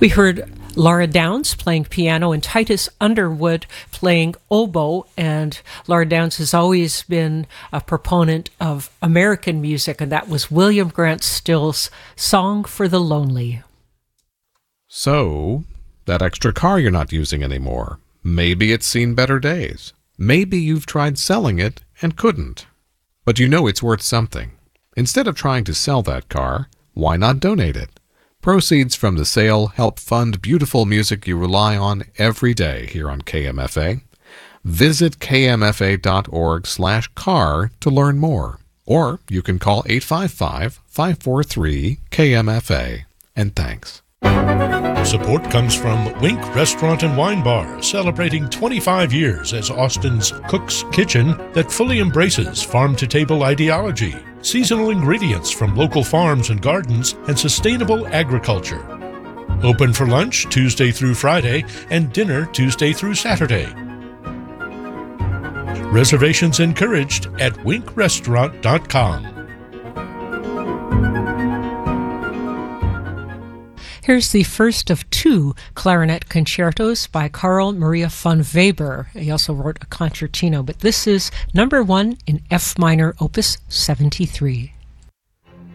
We heard Laura Downs playing piano and Titus Underwood playing oboe. And Laura Downs has always been a proponent of American music, and that was William Grant Still's Song for the Lonely. So, that extra car you're not using anymore, maybe it's seen better days. Maybe you've tried selling it and couldn't. But you know it's worth something. Instead of trying to sell that car, why not donate it? Proceeds from the sale help fund beautiful music you rely on every day here on KMFA. Visit kmfa.org/car to learn more. Or you can call 855-543-KMFA. And thanks. Support comes from Wink Restaurant and Wine Bar, celebrating 25 years as Austin's Cook's Kitchen that fully embraces farm-to-table ideology, seasonal ingredients from local farms and gardens, and sustainable agriculture. Open for lunch Tuesday through Friday and dinner Tuesday through Saturday. Reservations encouraged at winkrestaurant.com. Here's the first of two clarinet concertos by Carl Maria von Weber. He also wrote a concertino, but this is number 1 in F minor, opus 73.